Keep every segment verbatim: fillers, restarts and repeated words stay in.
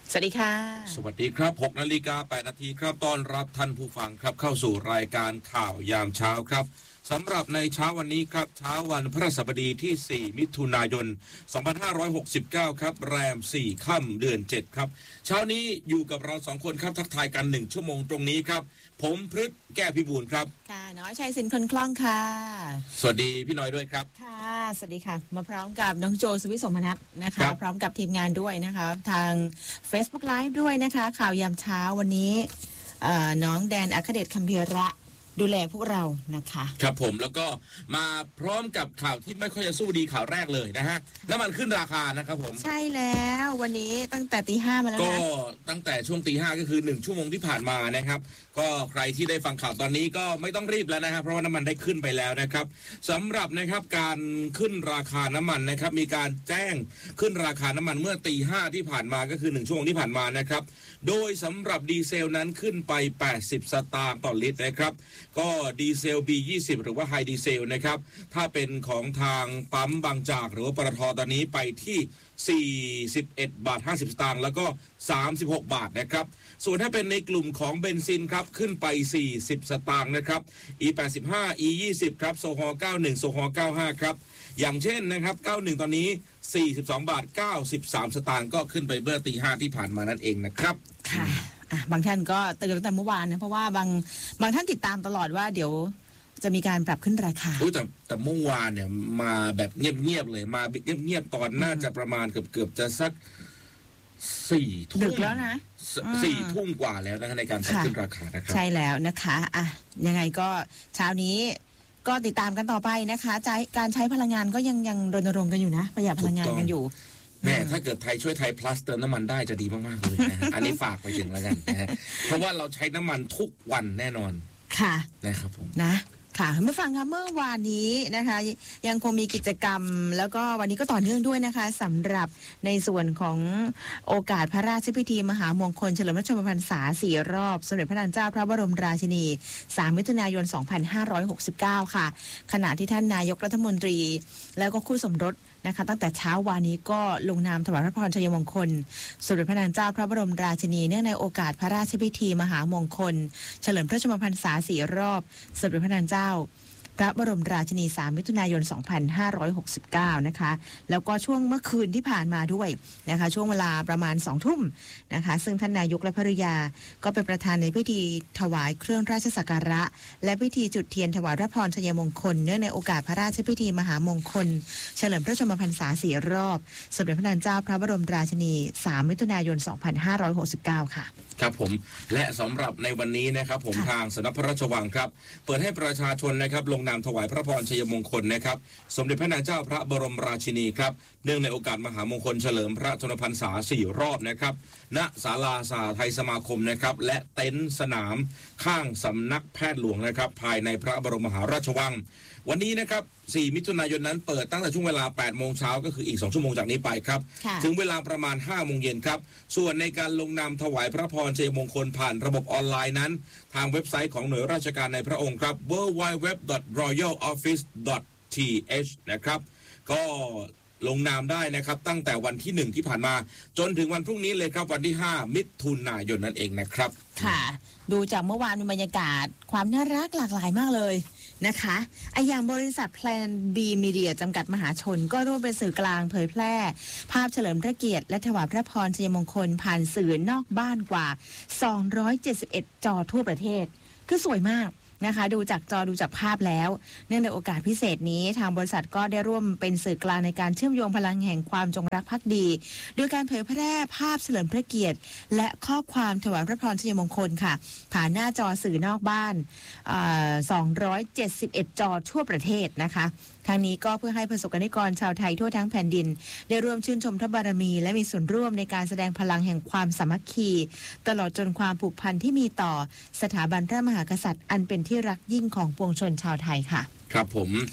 สวัสดีค่ะสวัสดีครับหกนาฬิกาแปดนาทีครับต้อนรับท่านผู้ฟังครับเข้าสู่รายการข่าวยามเช้าครับสำหรับในเช้าวันนี้ครับเช้าวันพฤหัสบดีที่สี่มิถุนายนสองพันห้าร้อยหกสิบเก้าครับแรมสี่ค่ำเดือนเจ็ดครับเช้านี้อยู่กับเราสองคนครับทักทายกันหนึ่งชั่วโมงตรงนี้ครับผมพฤษแก้พิบูลครับค่ะน้อยชัยสินคนคล่องค่ะสวัสดีพี่น้อยด้วยครับค่ะสวัสดีค่ะมาพร้อมกับน้องโจสวิสมนัสนะคะพร้อมกับทีมงานด้วยนะคะทาง Facebook Live ด้วยนะคะข่าวยามเช้าวันนี้น้องแดนอัครเดชคัมภีระดูแลพวกเรานะคะครับผมแล้วก็มาพร้อมกับข่าวที่ไม่ค่อยจะสู้ดีข่าวแรกเลยนะฮะน้ำมันขึ้นราคานะครับผมใช่แล้ววันนี้ตั้งแต่ตีห้ามาแล้วนะก็ตั้งแต่ช่วงตีห้าก็คือหนึ่งชั่วโมงที่ผ่านมานะครับก็ใครที่ได้ฟังข่าวตอนนี้ก็ไม่ต้องรีบแล้วนะครับเพราะว่าน้ำมันได้ขึ้นไปแล้วนะครับสำหรับนะครับการขึ้นราคาน้ำมันนะครับมีการแจ้งขึ้นราคาน้ำมันเมื่อตีห้าที่ผ่านมาก็คือหนึ่งชั่วโมงที่ผ่านมานะครับโดยสำหรับดีเซลนั้นขึ้นไปแปดสิบสตางค์ต่อลิตรนะครับก็ดีเซล บี ยี่สิบ หรือว่าไฮดีเซลนะครับถ้าเป็นของทางปั๊มบางจากหรือว่าปตท.ตอนนี้ไปที่สี่สิบเอ็ดบาทห้าสิบสตางค์แล้วก็สามสิบหกบาทนะครับส่วนถ้าเป็นในกลุ่มของเบนซินครับขึ้นไปสี่สิบสตางค์นะครับ อี แปดสิบห้า อี ยี่สิบ ครับโซฮอล์เก้าสิบเอ็ดโซฮอล์เก้าสิบห้าครับอย่างเช่นนะครับเก้าสิบเอ็ดตอนนี้สี่สิบสองบาทเก้าสิบสามสตางค์ก็ขึ้นไปเมื่อตีห้าที่ผ่านมานั่นเองนะครับค่ะบางท่านก็เตือนตั้งแต่เมื่อวานนะเพราะว่าบางบางท่านติดตามตลอดว่าเดี๋ยวจะมีการปรับขึ้นราคาแต่แต่เมื่อวานเนี่ยมาแบบเงียบๆเลยมาเงียบๆตอนน่าจะประมาณเกือบๆจะสักสี่ทุ่มดึกแล้วนะสี่ทุ่มกว่าแล้วนะในการปรับขึ้นราคานะครับใช่แล้วนะคะอ่ะยังไงก็เช้านี้ก็ติดตามกันต่อไปนะคะใช้การใช้พลังงานก็ยังยังรณรงค์กันอยู่นะประหยัดพลังงานกันอยู่แม่ถ้าเกิดไทยช่วยไทยพลัสเติมน้ำมันได้จะดีมากๆเลยนะฮะอันนี้ฝากไปถึงแล้วกันนะฮะเพราะว่าเราใช้น้ำมันทุกวันแน่นอนค่ะนะครับผมนะค่ะเมื่อฟังค่ะเมื่อวานนี้นะคะยังคงมีกิจกรรมแล้วก็วันนี้ก็ต่อเนื่องด้วยนะคะสำหรับในส่วนของโอกาสพระราชพิธีมหามงคลเฉลิมพระชนมพรรษาสี่รอบสมเด็จพระนางเจ้าพระบรมราชินีสามมิถุนายนสองพันห้าร้อยหกสิบเก้าค่ะขณะที่ท่านนายกรัฐมนตรีแล้วก็คู่สมรสนะคะตั้งแต่เช้าวานนี้ก็ลงนามถวายพระพรชัยมงคลสมเด็จพระนางเจ้าพระบรมราชินีเนื่องในโอกาสพระราชพิธีมหามงคลเฉลิมพระชนมพรรษาสี่รอบสมเด็จพระนางเจ้าพระบรมราชินีสามมิถุนายนสองพันห้าร้อยหกสิบเก้านะคะแล้วก็ช่วงเมื่อคืนที่ผ่านมาด้วยนะคะช่วงเวลาประมาณสองทุ่มนะคะซึ่งท่านนายกและภริยาก็เป็นประธานในพิธีถวายเครื่องราชสักการะและพิธีจุดเทียนถวายพระพรชัยมงคลเนื่องในโอกาสพระราชพิธีมหามงคลเฉลิมพระชนมพรรษาสี่รอบสมเด็จพระนางเจ้าพระบรมราชินีสามมิถุนายนสองพันห้าร้อยหกสิบเก้าค่ะครับผมและสำหรับในวันนี้นะครับผมทางสำนักพระราชวังครับเปิดให้ประชาชนนะครับลงนามถวายพระพรชัยมงคลนะครับสมเด็จพระนางเจ้าพระบรมราชินีครับเนื่องในโอกาสมหามงคลเฉลิมพระชนมพรรษาสี่รอบนะครับณศาลาสหไทยสมาคมนะครับและเต็นท์สนามข้างสำนักแพทย์หลวงนะครับภายในพระบรมมหาราชวังวันนี้นะครับสี่มิถุนายนนั้นเปิดตั้งแต่ช่วงเวลาแปดโมงเช้าก็คืออีกสองชั่วโมงจากนี้ไปครับถึงเวลาประมาณห้าโมงเย็นครับส่วนในการลงนามถวายพระพรชัยมงคลผ่านระบบออนไลน์นั้นทางเว็บไซต์ของหน่วยราชการในพระองค์ครับ ดับเบิลยู ดับเบิลยู ดับเบิลยู ดอท รอยัล ออฟฟิศ ดอท ที เอช นะครับก็ลงนามได้นะครับตั้งแต่วันที่หนึ่งที่ผ่านมาจนถึงวันพรุ่งนี้เลยครับวันที่ห้ามิถุนายนนั่นเองนะครับค่ะดูจากเมื่อวานมีบรรยากาศความน่ารักหลากหลายมากเลยนะคะไออย่างบริษัทแพลนบีมีเดียจำกัดมหาชนก็ร่วมเป็นสื่อกลางเผยแพร่ภาพเฉลิมพระเกียรติและถวายพระพรชัยมงคลผ่านสื่อนอกบ้านกว่าสองร้อยเจ็ดสิบเอ็ดจอทั่วประเทศคือสวยมากนะคะดูจากจอดูจากภาพแล้วเนื่องในโอกาสพิเศษนี้ทางบริษัทก็ได้ร่วมเป็นสื่อกลางในการเชื่อมโยงพลังแห่งความจงรักภักดีโดยการเผยแพร่ภาพเฉลิมพระเกียรติและข้อความถวายพระพรชัยมงคลค่ะผ่านหน้าจอสื่อนอกบ้านสองร้อยเจ็ดสิบเอ็ดจอทั่วประเทศนะคะทางนี้ก็เพื่อให้ประสบกนิกรชาวไทยทั่วทั้งแผ่นดินได้ร่วมชื่นชมพระบารมีและมีส่วนร่วมในการแสดงพลังแห่งความสามัคคีตลอดจนความผูกพันที่มีต่อสถาบันพระมหากษัตริย์อันเป็นที่รักยิ่งของปวงชนชาวไทยค่ะครับผม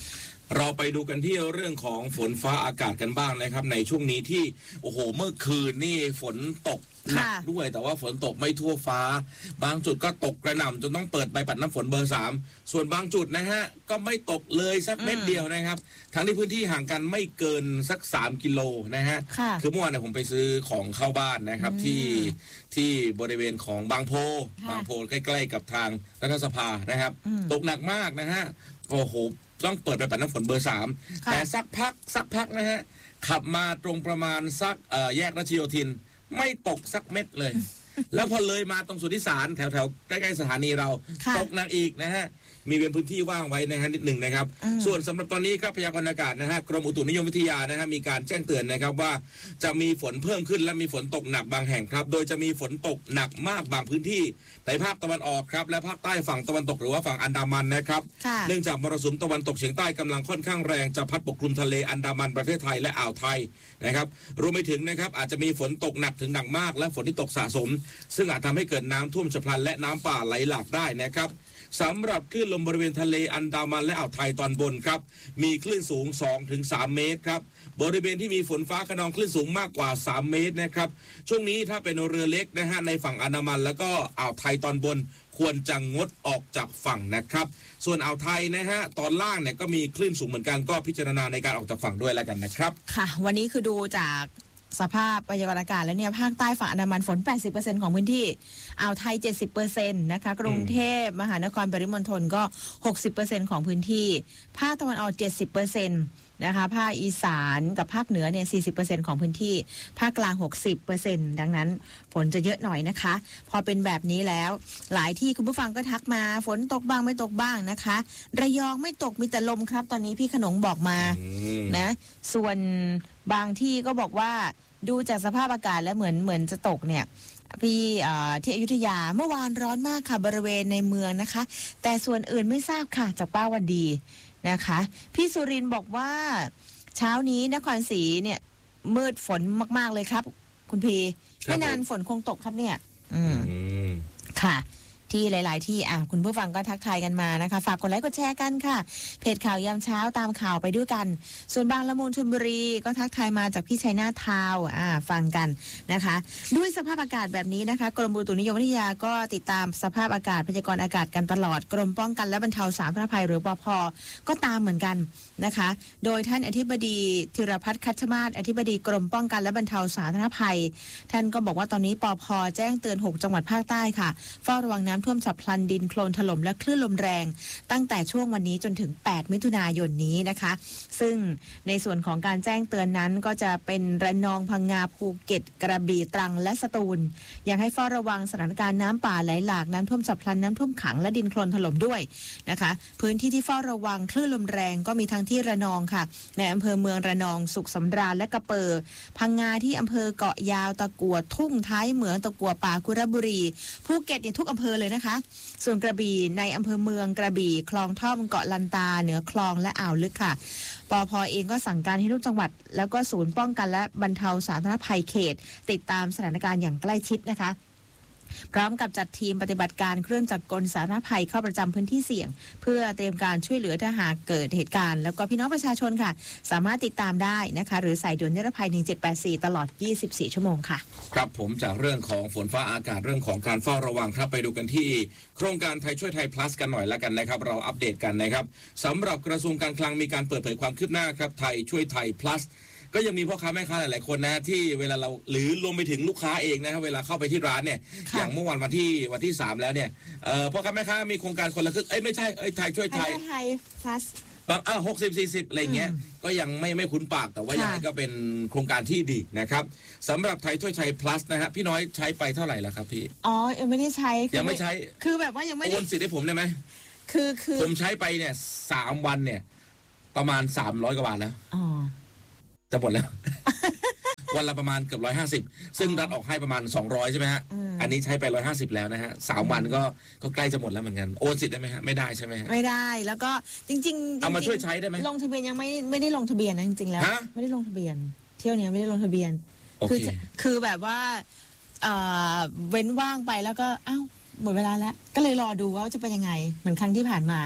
เราไปดูกันที่เรื่องของฝนฟ้าอากาศกันบ้างนะครับในช่วงนี้ที่โอ้โหเมื่อคืนนี่ฝนตกหนักด้วยแต่ว่าฝนตกไม่ทั่วฟ้าบางจุดก็ตกกระหน่ำจนต้องเปิดใบปัดน้ำฝนเบอร์สามส่วนบางจุดนะฮะก็ไม่ตกเลยสักเม็ดเดียวนะครับทั้งที่พื้นที่ห่างกันไม่เกินสักสามกิโลนะฮะคือเมื่อวานเนี่ยผมไปซื้อของเข้าบ้านนะครับที่ที่บริเวณของบางโพบางโพใกล้ๆกับทางรัฐสภานะครับตกหนักมากนะฮะโอ้โหต้องเปิดใบปัดน้ำฝนเบอร์สามแต่สักพักสักพักนะฮะขับมาตรงประมาณสักแยกรัชโยธินไม่ตกสักเม็ดเลย แล้วพอเลยมาตรงสุทธิสารแถวๆใกล้ๆสถานีเราตกหนักอีกนะฮะมีเป็นพื้นที่ว่างไว้นะฮะนิดหนึ่งนะครับส่วนสำหรับตอนนี้ครับพยากรณ์อากาศนะฮะกรมอุตุนิยมวิทยานะฮะมีการแจ้งเตือนนะครับว่าจะมีฝนเพิ่มขึ้นและมีฝนตกหนักบางแห่งครับโดยจะมีฝนตกหนักมากบางพื้นที่ในภาคตะวันออกครับและภาคใต้ฝั่งตะวันตกหรือว่าฝั่งอันดามันนะครับเนื่องจากมรสุมตะวันตกเฉียงใต้กำลังค่อนข้างแรงจะพัดปกคลุมทะเลอันดามันประเทศไทยและอ่าวไทยนะครับรวมไปถึงนะครับอาจจะมีฝนตกหนักถึงหนักมากและฝนที่ตกสะสมซึ่งอาจทำให้เกิดน้ำท่วมฉับพลันและน้ำป่าไหลหลากได้นะครับสำหรับคลื่นลมบริเวณทะเลอันดามันและอ่าวไทยตอนบนครับมีคลื่นสูง สองถึงสาม เมตรครับบริเวณที่มีฝนฟ้าคะนองคลื่นสูงมากกว่าสามเมตรนะครับช่วงนี้ถ้าเป็นเรือเล็กนะฮะในฝั่งอันดามันแล้วก็อ่าวไทยตอนบนควรจะงดออกจากฝั่งนะครับส่วนอ่าวไทยนะฮะตอนล่างเนี่ยก็มีคลื่นสูงเหมือนกันก็พิจารณาในการออกจากฝั่งด้วยแล้วกันนะครับค่ะวันนี้คือดูจากสภาพพยากรณ์อากาศแล้วเนี่ยภาคใต้ฝั่งอันดามันฝน แปดสิบเปอร์เซ็นต์ ของพื้นที่อ่าวไทย เจ็ดสิบเปอร์เซ็นต์ นะคะกรุงเทพมหานครปริมณฑลก็ หกสิบเปอร์เซ็นต์ ของพื้นที่ภาคตะวันออก เจ็ดสิบเปอร์เซ็นต์ นะคะภาคอีสานกับภาคเหนือเนี่ย สี่สิบเปอร์เซ็นต์ ของพื้นที่ภาคกลาง หกสิบเปอร์เซ็นต์ ดังนั้นฝนจะเยอะหน่อยนะคะพอเป็นแบบนี้แล้วหลายที่คุณผู้ฟังก็ทักมาฝนตกบ้างไม่ตกบ้างนะคะระยองไม่ตกมีแต่ลมครับตอนนี้พี่ขนงบอกมานะส่วนบางที่ก็บอกว่าดูจากสภาพอากาศแล้วเหมือนเหมือนจะตกเนี่ยพี่ที่อยุธยาเมื่อวานร้อนมากค่ะบริเวณในเมืองนะคะแต่ส่วนอื่นไม่ทราบค่ะจากป้าวันดีนะคะพี่สุรินทร์บอกว่าเช้านี้นครศรีเนี่ยมืดฝนมากๆเลยครับคุณพีไม่นานฝนคงตกครับเนี่ยอืมค่ะที่หลายๆที่อ่ะคุณผู้ฟังก็ทักทายกันมานะคะฝากกดไลค์กดแชร์กันค่ะเพจข่าวยามเช้าตามข่าวไปด้วยกันส่วนบางละมุงชลบุรีก็ทักทายมาจากพี่ชัยนาทาวอ่าฟังกันนะคะด้วยสภาพอากาศแบบนี้นะคะกรมอุตุนิยมวิทยาก็ติดตามสภาพอากาศพยากรณ์อากาศกันตลอดกรมป้องกันและบรรเทาสาธารณภัยหรือปภ.ก็ตามเหมือนกันนะคะโดยท่านอธิบดีธีรพัฒน์คัชมาศอธิบดีกรมป้องกันและบรรเทาสาธารณภัยท่านก็บอกว่าตอนนี้ปภ.แจ้งเตือนหกจังหวัดภาคใต้ค่ะเฝ้าระวังน้ำท่วมฉับพลันดินโคลนถล่มและคลื่นลมแรงตั้งแต่ช่วงวันนี้จนถึงแปดมิถุนายนนี้นะคะซึ่งในส่วนของการแจ้งเตือนนั้นก็จะเป็นระนองพังงาภูเก็ตกระบี่ตรังและสตูลยังให้เฝ้าระวังสถานการณ์น้ำป่าไหลหลากน้ำท่วมฉับพลันน้ำท่วมขังและดินโคลนถล่มด้วยนะคะพื้นที่ที่เฝ้าระวังคลื่นลมแรงก็มีทั้งที่ระนองค่ะในอำเภอเมืองระนองสุขสำราญและกระเปอพังงาที่อำเภอเกาะยาวตะกั่วทุ่งท้ายเหมืองตะกั่วป่ากุระบุรีภูเก็ตเนี่ยทุกอำเภอเลยนะคะส่วนกระบี่ในอำเภอเมืองกระบี่คลองท่อมเกาะลันตาเหนือคลองและอ่าวลึกค่ะปภ.เองก็สั่งการให้ทุกจังหวัดแล้วก็ศูนย์ป้องกันและบรรเทาสาธารณภัยเขตติดตามสถานการณ์อย่างใกล้ชิดนะคะพร้อมกับจัดทีมปฏิบัติการเครื่องจักรกลสาธารณภัยเข้าประจำพื้นที่เสี่ยงเพื่อเตรียมการช่วยเหลือถ้าหากเกิดเหตุการณ์แล้วก็พี่น้องประชาชนค่ะสามารถติดตามได้นะคะหรือสายด่วนนิรภัยหนึ่งเจ็ดแปดสี่ตลอดยี่สิบสี่ชั่วโมงค่ะครับผมจากเรื่องของฝนฟ้าอากาศเรื่องของการเฝ้าระวังครับไปดูกันที่โครงการไทยช่วยไทย plus กันหน่อยแล้วกันนะครับเราอัปเดตกันนะครับสำหรับกระทรวงการคลังมีการเปิดเผยความคืบหน้าครับไทยช่วยไทย plusก็ยังมีพ่อค้าแม่ค้าหลายๆคนนะที่เวลาเราหรือรวมไปถึงลูกค้าเองนะครับเวลาเข้าไปที่ร้านเนี่ยอย่างเมื่อวันวันที่วันที่สามแล้วเนี่ยเอ่อพ่อค้าแม่ค้ามีโครงการคนละครึ่งเอ้ยไม่ใช่เอ้ยไทยช่วยไทยไทย plus บางอ่ะหกสิบสี่สิบอะไรเงี้ยก็ยังไม่ไม่คุ้นปากแต่ว่ายังไงก็เป็นโครงการที่ดีนะครับสำหรับไทยช่วยไทย plus นะฮะพี่น้อยใช้ไปเท่าไหร่แล้วครับพี่อ๋อยังไม่ได้ใช้ยังไม่ใช้คือแบบว่ายังไม่โอนสิทธิ์ให้ผมได้ไหมคือคือผมใช้ไปเนี่ยสามวันเนี่ยประมาณสามร้อยกว่าบาทแล้วอ๋อจะหมดแล้ว วันละประมาณเกือบร้อยห้าสิบซึ่งรัฐออกให้ประมาณสองร้อยใช่ไหมฮะอันนี้ใช้ไปร้อยห้าสิบแล้วนะฮะสามวันก็ก็ใกล้จะหมดแล้วเหมือนกันโอนสิทธิ์ได้ไหมฮะไม่ได้ใช่ไหมฮะไม่ได้แล้วก็จริงๆเอามาช่วยใช้ได้ไหมลงทะเบียนยังไม่ไม่ได้ลงทะเบียนนะจริงๆแล้วไม่ได้ลงทะเบียนเที่ยวนี้ไม่ได้ลงทะเบียนคือคือแบบว่าเอ่อเว้นว่างไปแล้วก็อ้าวหมดเวลาแล้วก็เลยรอดูว่าจะเป็นยังไงเหมือนครั้งที่ผ่านมา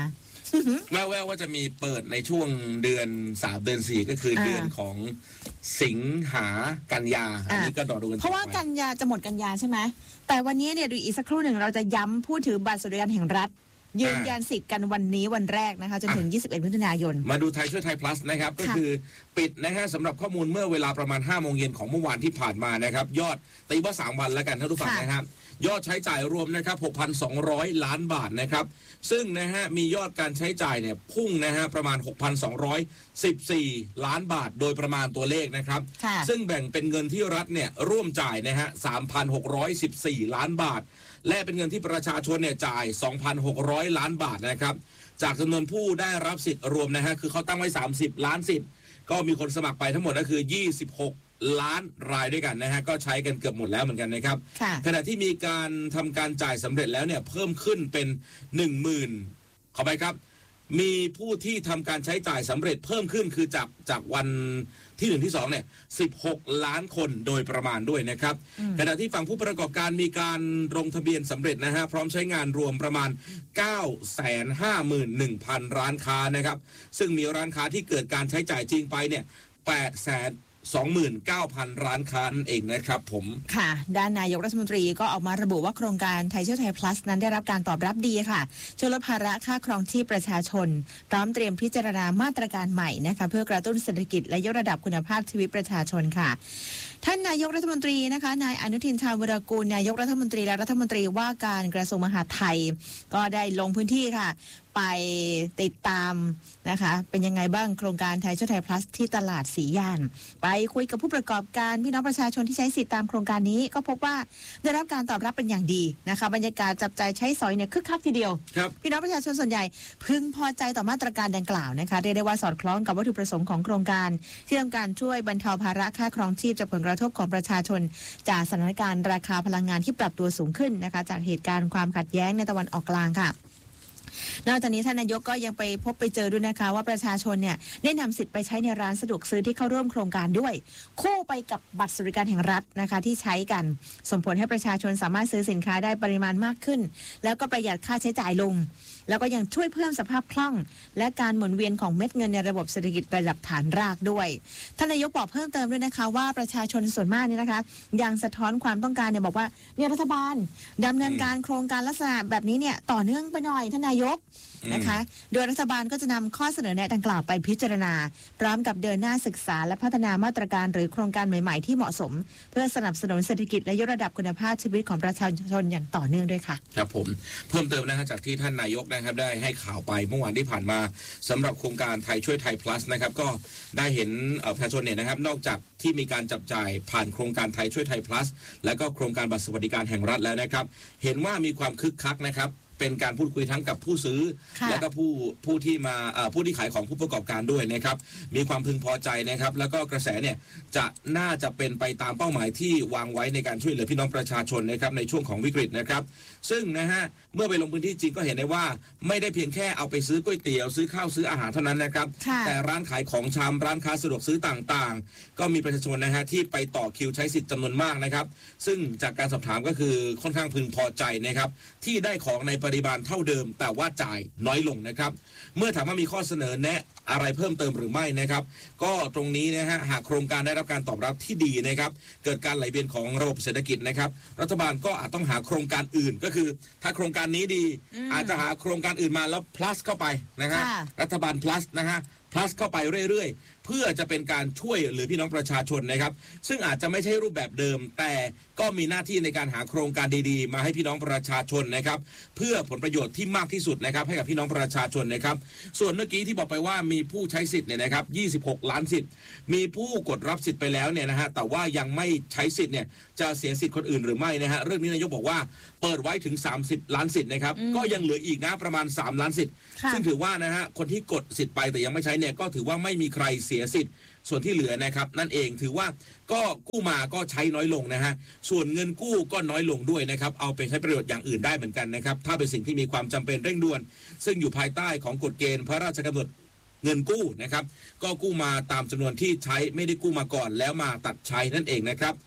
แววๆว่าจะมีเปิดในช่วงเดือนสามเดือนสี่ก็คือเดือนของสิงหากันยาอันนี้ก็รอดูกันเพราะว่ากันยาจะหมดกันยาใช่ไหมแต่วันนี้เนี่ยดูอีกสักครู่หนึ่งเราจะย้ำผู้ถือบัตรสวัสดิการแห่งรัฐยืนยันสิทธิ์กันวันนี้วันแรกนะคะจนถึงยี่สิบเอ็ดมิถุนายนมาดูไทยช่วยไทย plus นะครับก็คือปิดนะฮะสำหรับข้อมูลเมื่อเวลาประมาณห้าโมงเย็นของเมื่อวานที่ผ่านมานะครับยอดตีว่าสามวันแล้วกันท่านผู้ฟังนะครับยอดใช้จ่ายรวมนะครับ หกพันสองร้อย ล้านบาทนะครับซึ่งนะฮะมียอดการใช้จ่ายเนี่ยพุ่งนะฮะประมาณ หกพันสองร้อยสิบสี่ ล้านบาทโดยประมาณตัวเลขนะครับซึ่งแบ่งเป็นเงินที่รัฐเนี่ยร่วมจ่ายนะฮะ สามพันหกร้อยสิบสี่ ล้านบาทและเป็นเงินที่ประชาชนเนี่ยจ่าย สองพันหกร้อย ล้านบาทนะครับจากจำนวนผู้ได้รับสิทธิ์รวมนะฮะคือเขาตั้งไว้สามสิบล้านสิทธิ์ก็มีคนสมัครไปทั้งหมดก็คือยี่สิบหกล้านรายด้วยกันนะฮะก็ใช้กันเกือบหมดแล้วเหมือนกันนะครับขณะที่มีการทำการจ่ายสำเร็จแล้วเนี่ยเพิ่มขึ้นเป็น หนึ่งหมื่น ขอไปครับมีผู้ที่ทำการใช้จ่ายสำเร็จเพิ่มขึ้นคือจากจากวันที่หนึ่งที่สองเนี่ยสิบหกล้านคนโดยประมาณด้วยนะครับขณะที่ฝั่งผู้ประกอบการมีการลงทะเบียนสำเร็จนะฮะพร้อมใช้งานรวมประมาณ เก้าแสนห้าหมื่นหนึ่งพัน ร้านค้านะครับซึ่งมีร้านค้าที่เกิดการใช้จ่ายจริงไปเนี่ย แปดแสนสองหมื่นเก้าพัน ร้านค้านั่นเองนะครับผมค่ะด้านนายกรัฐมนตรีก็ออกมาระบุว่าโครงการไทยช่วยไทย plus นั้นได้รับการตอบรับดีค่ะช่วยลดภาระค่าครองชีพประชาชนพร้อมเตรียมพิจารณามาตรการใหม่นะคะเพื่อกระตุ้นเศรษฐกิจและยกระดับคุณภาพชีวิตประชาชนค่ะท่านนายกรัฐมนตรีนะคะนายอนุทินชาญวิรากูลนายกรัฐมนตรีและรัฐมนตรีว่าการกระทรวงมหาดไทยก็ได้ลงพื้นที่ค่ะไปติดตามนะคะเป็นยังไงบ้างโครงการไทยช่วยไทย plus ที่ตลาดสีย่านไปคุยกับผู้ประกอบการพี่น้องประชาชนที่ใช้สิทธิตามโครงการนี้ก็พบว่าได้รับการตอบรับเป็นอย่างดีนะคะบรรยากาศจับใจใช้สอยเนี่ยคึกคักทีเดียวพี่น้องประชาชนส่วนใหญ่พึงพอใจต่อมาตรการดังกล่าวนะคะเรียกได้ว่าสอดคล้องกับวัตถุประสงค์ของโครงการที่ต้องการช่วยบรรเทาภาระค่าครองชีพจากผลกระทบของประชาชนจากสถานการณ์ราคาพลังงานที่ปรับตัวสูงขึ้นนะคะจากเหตุการณ์ความขัดแย้งในตะวันออกกลางค่ะนอกจากนี้ท่านนายกก็ยังไปพบไปเจอด้วยนะคะว่าประชาชนเนี่ยได้นำสิทธิ์ไปใช้ในร้านสะดวกซื้อที่เข้าร่วมโครงการด้วยคู่ไปกับบัตรสวัสดิการแห่งรัฐนะคะที่ใช้กันส่งผลให้ประชาชนสามารถซื้อสินค้าได้ปริมาณมากขึ้นแล้วก็ประหยัดค่าใช้จ่ายลงแล้วก็ยังช่วยเพิ่มสภาพคล่องและการหมุนเวียนของเม็ดเงินในระบบเศรษฐกิจระดับฐานรากด้วยท่านนายกบอกเพิ่มเติมด้วยนะคะว่าประชาชนส่วนมากนี่นะคะยังสะท้อนความต้องการเนี่ยบอกว่าเนี่ยรัฐบาลดำเนินการโครงการลักษณะแบบนี้เนี่ยต่อเนื่องไปหน่อยท่านนายกนะคะโดยรัฐบาลก็จะนำข้อเสนอแนะดังกล่าวไปพิจารณาพร้อมกับเดินหน้าศึกษาและพัฒนามาตรการหรือโครงการใหม่ๆที่เหมาะสมเพื่อสนับสนุนเศรษฐกิจและยกระดับคุณภาพชีวิตของประชาชนอย่างต่อเนื่องด้วยค่ะครับผมเพิ่มเติมนะฮะจากที่ท่านนายกนะครับได้ให้ข่าวไปเมื่อวานที่ผ่านมาสำหรับโครงการไทยช่วยไทย plus นะครับก็ได้เห็นประชาชนเนี่ยนะครับนอกจากที่มีการจับจ่ายผ่านโครงการไทยช่วยไทย plus และก็โครงการบัตรสวัสดิการแห่งรัฐแล้วนะครับเห็นว่ามีความคึกคักนะครับเป็นการพูดคุยทั้งกับผู้ซื้อและก็ผู้ผู้ที่มาผู้ที่ขายของผู้ประกอบการด้วยนะครับมีความพึงพอใจนะครับแล้วก็กระแสเนี่ยจะน่าจะเป็นไปตามเป้าหมายที่วางไว้ในการช่วยเหลือพี่น้องประชาชนนะครับในช่วงของวิกฤตนะครับซึ่งนะฮะเมื่อไปลงพื้นที่จริงก็เห็นได้ว่าไม่ได้เพียงแค่เอาไปซื้อก๋วยเตี๋ยวซื้อข้าวซื้ออาหารเท่านั้นนะครับแต่ร้านขายของชำร้านค้าสะดวกซื้อต่างๆก็มีประชาชนนะฮะที่ไปต่อคิวใช้สิทธิ์จำนวนมากนะครับซึ่งจากการสอบถามก็คือค่อนข้างพึงพอใจนะครับที่ได้ของในปริมาณเท่าเดิมแต่ว่าจ่ายน้อยลงนะครับเมื่อถามว่ามีข้อเสนอแนะอะไรเพิ่มเติมหรือไม่นะครับก็ตรงนี้นะฮะหากโครงการได้รับการตอบรับที่ดีนะครับเกิดการไหลเวียนของระบบเศรษฐกิจนะครับรัฐบาลก็อาจต้องหาโครงการอื่นก็คือถ้าโครงการนี้ดีอาจจะหาโครงการอื่นมาแล้ว plus เข้าไปนะฮะรัฐบาล plus นะฮะ plus เข้าไปเรื่อยๆเพื่อจะเป็นการช่วยหรือพี่น้องประชาชนนะครับซึ่งอาจจะไม่ใช่รูปแบบเดิมแต่ก็มีหน้าที่ในการหาโครงการดีๆมาให้พี่น้องประชาชนนะครับเพื่อผลประโยชน์ที่มากที่สุดนะครับให้กับพี่น้องประชาชนนะครับส่วนเมื่อกี้ที่บอกไปว่ามีผู้ใช้สิทธิ์เนี่ยนะครับยี่สิบหกล้านสิทธิ์มีผู้กดรับสิทธิ์ไปแล้วเนี่ยนะฮะแต่ว่ายังไม่ใช้สิทธิ์เนี่ยจะเสียสิทธิ์คนอื่นหรือไม่นะฮะเรื่องนี้นายกบอกว่าเปิดไว้ถึงสามสิบล้านสิทธิ์นะครับก็ยังเหลืออีกนะประมาณสามล้านสิทธิ์ซึ่งถือว่านะฮะคนที่กดสิทธิ์ไปแต่ยังไม่ใช้เนี่ยก็ถือว่าไม่มีใครเสียสิทธิ์ส่วนที่เหลือนะครับนั่นเองถือว่าก็กู้มาก็ใช้น้อยลงนะฮะส่วนเงินกู้ก็น้อยลงด้วยนะครับเอาไปใช้ประโยชน์อย่างอื่นได้เหมือนกันนะครับถ้าเป็นสิ่งที่มีความจำเป็นเร่งด่วนซึ่งอยู่ภายใต้ของกฎเกณฑ์พระราชกำหนดเงินกู้นะครับก็กู้มาตามจำนวนที่ใช้ไม่ได้กู้มาก่อนแล้วมาตัดใช้นั่นเองนะครับ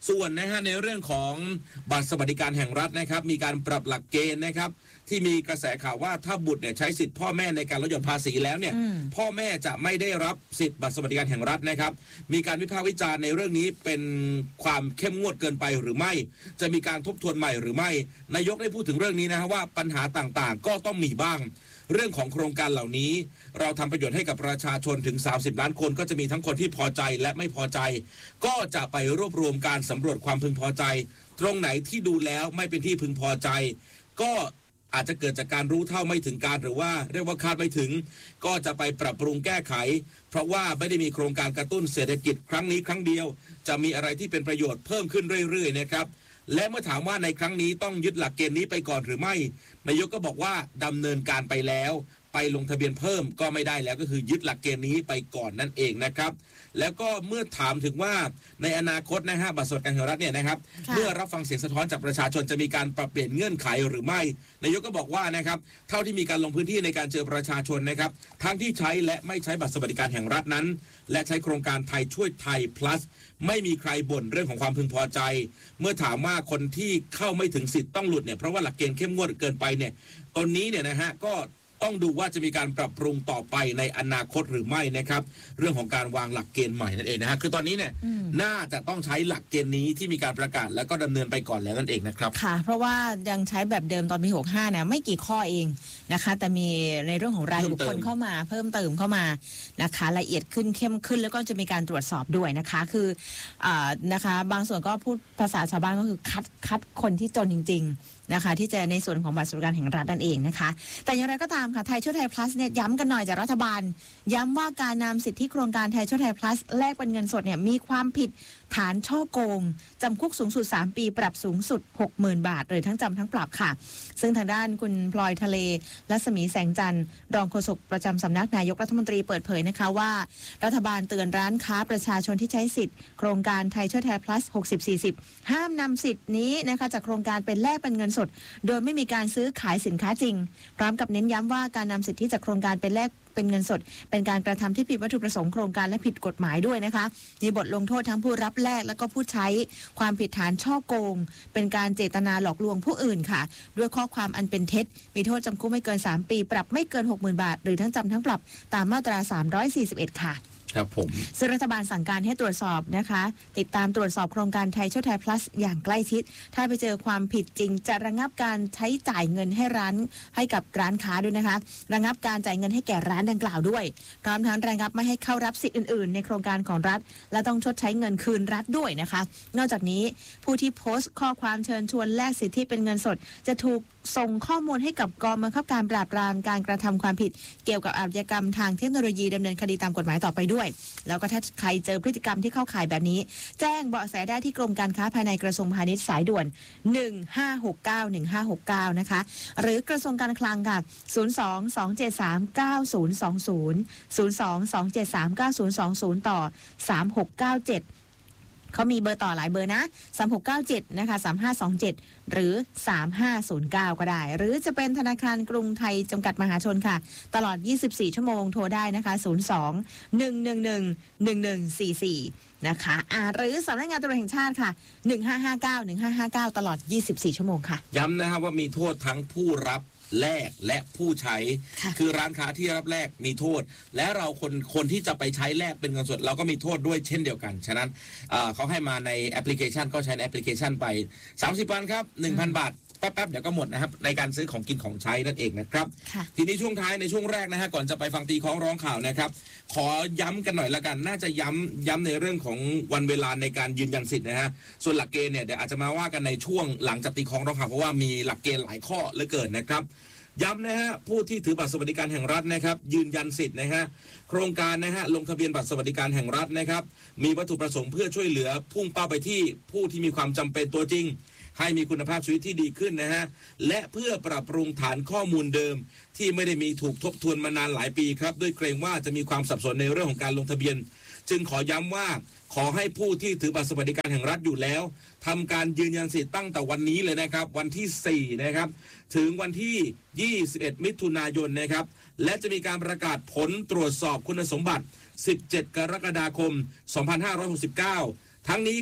ส่วนนะฮะในเรื่องของบัตรสวัสดิการแห่งรัฐนะครับมีการปรับหลักเกณฑ์นะครับที่มีกระแสข่าวว่าถ้าบุตรเนี่ยใช้สิทธิ์พ่อแม่ในการลดหย่อนภาษีแล้วเนี่ยพ่อแม่จะไม่ได้รับสิทธิ์บัตรสวัสดิการแห่งรัฐนะครับมีการวิพากษ์วิจารณ์ในเรื่องนี้เป็นความเข้มงวดเกินไปหรือไม่จะมีการทบทวนใหม่หรือไม่นายกได้พูดถึงเรื่องนี้นะฮะว่าปัญหาต่างๆก็ต้องมีบ้างเรื่องของโครงการเหล่านี้เราทำประโยชน์ให้กับประชาชนถึงสามสิบล้านคนก็จะมีทั้งคนที่พอใจและไม่พอใจก็จะไปรวบรวมการสำรวจความพึงพอใจตรงไหนที่ดูแล้วไม่เป็นที่พึงพอใจก็อาจจะเกิดจากการรู้เท่าไม่ถึงการหรือว่าเรียกว่าคาดไม่ถึงก็จะไปปรับปรุงแก้ไขเพราะว่าไม่ได้มีโครงการกระตุ้นเศรษฐกิจครั้งนี้ครั้งเดียวจะมีอะไรที่เป็นประโยชน์เพิ่มขึ้นเรื่อยๆนะครับและเมื่อถามว่าในครั้งนี้ต้องยึดหลักเกณฑ์นี้ไปก่อนหรือไม่นายกก็บอกว่าดำเนินการไปแล้วไปลงทะเบียนเพิ่มก็ไม่ได้แล้วก็คือยึดหลักเกณฑ์นี้ไปก่อนนั่นเองนะครับแล้วก็เมื่อถามถึงว่าในอนาคตนะฮะบัตรสวัสดิการแห่งรัฐเนี่ยนะครับเมื่อรับฟังเสียงสะท้อนจากประชาชนจะมีการปรับเปลี่ยนเงื่อนไขหรือไม่นายกก็บอกว่านะครับเท่าที่มีการลงพื้นที่ในการเจอประชาชนนะครับทั้งที่ใช้และไม่ใช้บัตรสวัสดิการแห่งรัฐนั้นและใช้โครงการไทยช่วยไทย plus ไม่มีใครบ่นเรื่องของความพึงพอใจเมื่อถามว่าคนที่เข้าไม่ถึงสิทธิ์ต้องหลุดเนี่ยเพราะว่าหลักเกณฑ์เข้มงวดเกินไปเนี่ยตอนนี้เนี่ยนะฮะก็ต้องดูว่าจะมีการปรับปรุงต่อไปในอนาคตหรือไม่นะครับเรื่องของการวางหลักเกณฑ์ใหม่นั่นเองนะฮะคือตอนนี้เนี่ยน่าจะต้องใช้หลักเกณฑ์นี้ที่มีการประกาศแล้วก็ดำเนินไปก่อนแล้วนั่นเองนะครับค่ะเพราะว่ายังใช้แบบเดิมตอนปีหกห้าเนี่ยไม่กี่ข้อเองนะคะแต่มีในเรื่องของรายบุคคลเข้ามาเพิ่มเติมเข้ามานะคะละเอียดขึ้นเข้มขึ้นแล้วก็จะมีการตรวจสอบด้วยนะคะคืออ่านะคะบางส่วนก็พูดภาษาชาวบ้านก็คือคัดคัดคนที่จนจริงๆนะคะที่จะในส่วนของบัตรสวัสดิการแห่งรัฐนั่นเองนะคะแต่อย่างไรก็ตามค่ะไทยช่วยไทย plus เนี่ยย้ำกันหน่อยจากรัฐบาลย้ำว่าการนำสิทธิโครงการไทยช่วยไทย plus แลกเป็นเงินสดเนี่ยมีความผิดฐานช่อโกงจำคุกสูงสุดสามปีปรับสูงสุด หกหมื่น บาทหรือทั้งจำทั้งปรับค่ะซึ่งทางด้านคุณพลอยทะเลรัศมีแสงจันทร์รองโฆษกประจำสำนักนายกรัฐมนตรีเปิดเผยนะคะว่ารัฐบาลเตือนร้านค้าประชาชนที่ใช้สิทธิ์โครงการไทยช่วยไทย plus หกสิบ สี่สิบห้ามนำสิทธิ์นี้นะคะจากโครงการเป็นแลกเป็นเงินสดโดยไม่มีการซื้อขายสินค้าจริงพร้อมกับเน้นย้ำว่าการนำสิทธิจากโครงการเป็นแลกเป็นเงินสดเป็นการกระทำที่ผิดวัตถุประสงค์โครงการและผิดกฎหมายด้วยนะคะมีบทลงโทษทั้งผู้รับแลกและก็ผู้ใช้ความผิดฐานช่อโกงเป็นการเจตนาหลอกลวงผู้อื่นค่ะด้วยข้อความอันเป็นเท็จมีโทษจำคุกไม่เกินสามปีปรับไม่เกิน หกหมื่น บาทหรือทั้งจำทั้งปรับตามมาตราสามร้อยสี่สิบเอ็ดค่ะครับผมซึ่งรัฐบาลสั่งการให้ตรวจสอบนะคะติดตามตรวจสอบโครงการไทยช่วยไทย plus อย่างใกล้ชิดถ้าไปเจอความผิดจริงจะระงับการใช้จ่ายเงินให้ร้านให้กับร้านค้าด้วยนะคะระงับการจ่ายเงินให้แก่ร้านดังกล่าวด้วยพร้อมทั้งระงับไม่ให้เข้ารับสิทธิ์อื่นๆในโครงการของรัฐและต้องชดใช้เงินคืนรัฐด้วยนะคะนอกจากนี้ผู้ที่โพสต์ข้อความเชิญชวนแลกสิทธิเป็นเงินสดจะถูกส่งข้อมูลให้กับกองบังคับการปราบปรามการกระทำความผิดเกี่ยวกับอาชญากรรมทางเทคโนโลยีดำเนินคดีตามกฎหมายต่อไปด้วยแล้วก็ถ้าใครเจอพฤติกรรมที่เข้าข่ายแบบนี้แจ้งเบาะแสได้ที่กรมการค้าภายในกระทรวงพาณิชย์สายด่วนหนึ่งห้าหกเก้า หนึ่งห้าหกเก้านะคะหรือกระทรวงการคลังค่ะศูนย์ สอง สอง เจ็ด สาม เก้า ศูนย์ สอง ศูนย์ ศูนย์ สอง สอง เจ็ด สาม เก้า ศูนย์ สอง ศูนย์ต่อสามหกเก้าเจ็ดเขามีเบอร์ต่อหลายเบอร์นะสามหกเก้าเจ็ดนะคะสามห้าสองเจ็ดหรือสามห้าศูนย์เก้าก็ได้หรือจะเป็นธนาคารกรุงไทยจำกัดมหาชนค่ะตลอดยี่สิบสี่ชั่วโมงโทรได้นะคะศูนย์ สอง หนึ่ง หนึ่ง หนึ่ง หนึ่ง หนึ่ง สี่ สี่นะคะอ่าหรือสำนักงานตำรวจแห่งชาติค่ะหนึ่งห้าห้าเก้า หนึ่งห้าห้าเก้าตลอดยี่สิบสี่ชั่วโมงค่ะย้ำนะครับว่ามีโทษทั้งผู้รับแลกและผู้ใช้คือร้านค้าที่รับแลกมีโทษและเราคนคนที่จะไปใช้แลกเป็นเงินสดเราก็มีโทษด้วยเช่นเดียวกันฉะนั้นเขาให้มาในแอปพลิเคชันก็ใช้แอปพลิเคชันไปสามสิบวันครับ หนึ่งพัน บาทแป๊บๆเดี๋ยวก็หมดนะครับในการซื้อของกินของใช้นั่นเองนะครับทีนี้ช่วงท้ายในช่วงแรกนะฮะก่อนจะไปฟังตีคล้องร้องข่าวนะครับขอย้ำกันหน่อยละกันน่าจะย้ำย้ำในเรื่องของวันเวลาในการยืนยันสิทธิ์นะฮะส่วนหลักเกณฑ์เนี่ยเดี๋ยวอาจจะมาว่ากันในช่วงหลังจากตีคล้องร้องข่าวเพราะว่ามีหลักเกณฑ์หลายข้อเหลือเกินนะครับย้ำนะฮะผู้ที่ถือบัตรสวัสดิการแห่งรัฐนะครับยืนยันสิทธิ์นะฮะโครงการนะฮะลงทะเบียนบัตรสวัสดิการแห่งรัฐนะครับมีวัตถุประสงค์เพื่อช่วยเหลือพุ่งเป้าไปที่ผู้ที่มีความจำเป็นตัวจริงให้มีคุณภาพชีวิตที่ดีขึ้นนะฮะและเพื่อปรับปรุงฐานข้อมูลเดิมที่ไม่ได้มีถูกทบทวนมานานหลายปีครับด้วยเกรงว่าจะมีความสับสนในเรื่องของการลงทะเบียนจึงขอย้ำว่าขอให้ผู้ที่ถือบัตรสวัสดิการแห่งรัฐอยู่แล้วทำการยืนยันสิทธิ์ตั้งแต่วันนี้เลยนะครับวันที่สี่นะครับถึงวันที่ยี่สิบเอ็ดมิถุนายนนะครับและจะมีการประกาศผลตรวจสอบคุณสมบัติสิบเจ็ดกรกฎาคมสองพันห้าร้อยหกสิบเก้าทั้งนี้ครับ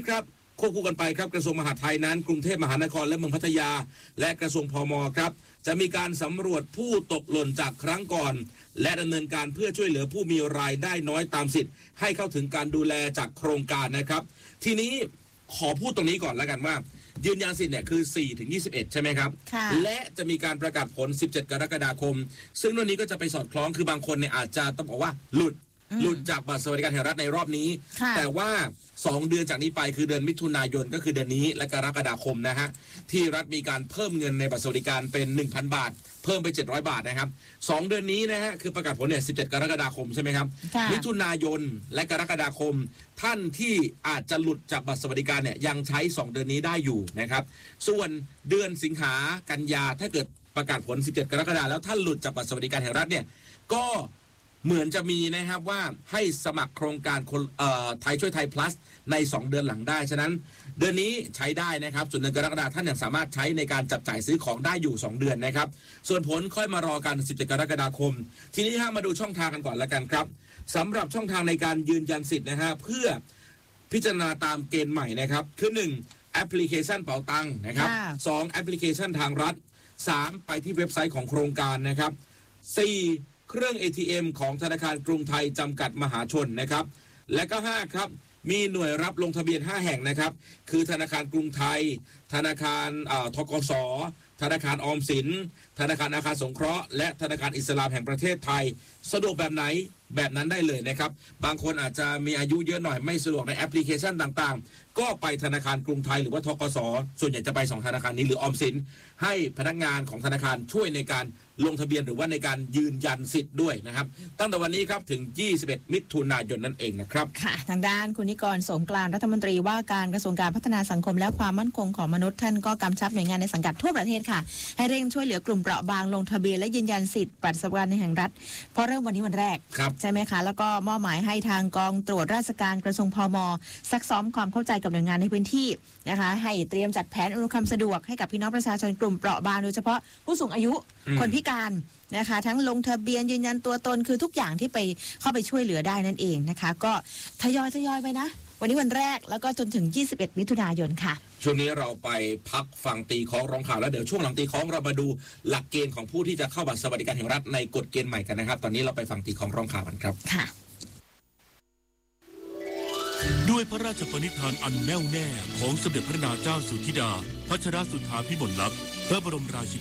ควบคู่กันไปครับกระทรวงมหาดไทยนั้นกรุงเทพมหานครและเมืองพัทยาและกระทรวงพมครับจะมีการสำรวจผู้ตกหล่นจากครั้งก่อนและดำเนินการเพื่อช่วยเหลือผู้มีรายได้น้อยตามสิทธิ์ให้เข้าถึงการดูแลจากโครงการนะครับทีนี้ขอพูดตรงนี้ก่อนแล้วกันว่ายืนยันสิทธิ์เนี่ยคือ สี่ถึงยี่สิบเอ็ด ใช่ไหมครับและจะมีการประกาศผล สิบเจ็ด กรกฎาคมซึ่งเรื่องนี้ก็จะไปสอดคล้องคือบางคนเนี่ยอาจจะต้องบอกว่าหลุดหลุดจากบัตรสวัสดิการแห่งรัฐในรอบนี้แต่ว่าสองเดือนจากนี้ไปคือเดือนมิถุนายนก็คือเดือนนี้และกรกฎาคมนะฮะที่รัฐมีการเพิ่มเงินในบัตรสวัสดิการเป็น หนึ่งพัน บาทเพิ่มไปเจ็ดร้อยบาทนะครับสองเดือนนี้นะฮะคือประกาศผลเนี่ยสิบเจ็ด กรกฎาคมใช่ไหมครับมิถุนายนและกรกฎาคมท่านที่อาจจะหลุดจากบัตรสวัสดิการเนี่ยยังใช้สองเดือนนี้ได้อยู่นะครับส่วนเดือนสิงหากันยาถ้าเกิดประกาศผลสิบเจ็ด กรกฎาคมแล้วท่านหลุดจากบัตรสวัสดิการแห่งรัฐเนี่ยก็เหมือนจะมีนะครับว่าให้สมัครโครงการไทยช่วยไทย plus ในสองเดือนหลังได้ฉะนั้นเดือนนี้ใช้ได้นะครับส่วนเดือนกรกฎาคมท่านยังสามารถใช้ในการจับจ่ายซื้อของได้อยู่สองเดือนนะครับส่วนผลค่อยมารอกันสิบเจ็ด กรกฎาคมทีนี้ฮะมาดูช่องทางกันก่อนแล้วกันครับสำหรับช่องทางในการยืนยันสิทธิ์นะฮะเพื่อพิจารณาตามเกณฑ์ใหม่นะครับคือหนึ่งแอปพลิเคชันเป๋าตังค์นะครับสองแอปพลิเคชันทางรัฐสามไปที่เว็บไซต์ของโครงการนะครับสี่เครื่อง เอ ที เอ็ม ของธนาคารกรุงไทยจำกัดมหาชนนะครับและก็ห้าครับมีหน่วยรับลงทะเบียนห้าแห่งนะครับคือธนาคารกรุงไทยธนาคารทกส.ธนาคารออมสินธนาคารอาคารสงเคราะห์และธนาคารอิสลามแห่งประเทศไทยสะดวกแบบไหนแบบนั้นได้เลยนะครับบางคนอาจจะมีอายุเยอะหน่อยไม่สะดวกในแอปพลิเคชันต่างๆก็ไปธนาคารกรุงไทยหรือว่าทกส.ส่วนใหญ่จะไปสองธนาคารนี้หรือออมสินให้พนักงานของธนาคารช่วยในการลงทะเบียนหรือว่าในการยืนยันสิทธิ์ด้วยนะครับตั้งแต่วันนี้ครับถึงยี่สิบเอ็ดมิถุนายนนั่นเองนะครับค่ะทางด้านคุณนิกรสงกรานต์รัฐมนตรีว่าการกระทรวงการพัฒนาสังคมและความมั่นคงของมนุษย์ท่านก็กำชับหน่วยงานในสังกัดทั่วประเทศค่ะให้เร่งช่วยเหลือกลุ่มเปราะบางลงทะเบียนและยืนยันสิทธิ์บัตรสวัสดิการแห่งรัฐเพราะเริ่มวันนี้วันแรกใช่ไหมคะแล้วก็มอบหมายให้ทางกองตรวจราชการกระทรวงพม.ซักซ้อมความเข้าใจกับหน่วยงานในพื้นที่นะคะให้เตรียมจัดแผนอำนวยความสะดวกให้กับพี่น้องประชาชนกลุ่มเปราะบางโดยเฉพาะผู้สูงอายุคนพิการนะคะทั้งลงทะเบียนยืนยันตัวตนคือทุกอย่างที่ไปเข้าไปช่วยเหลือได้นั่นเองนะคะก็ทยอยทยอยไปนะวันนี้วันแรกแล้วก็จนถึงยี่สิบเอ็ดมิถุนายนค่ะช่วงนี้เราไปพักฟังตีคล้องร้องข่าวแล้วเดี๋ยวช่วงหลังตีคล้องเรามาดูหลักเกณฑ์ของผู้ที่จะเข้าบัตรสวัสดิการแห่งรัฐในกฎเกณฑ์ใหม่กันนะครับตอนนี้เราไปฟังตีคล้องร้องข่าวกันครับค่ะด้วยพระราชปณิธานอันแน่วแน่ของสมเด็จพระนางเจ้าสุธิดาพัชรสุทธาภิมลลักษณ์พระบรมราชินี